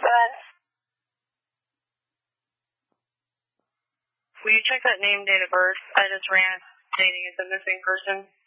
ahead. Will you check that name, date of birth? I just ran stating it's a missing person.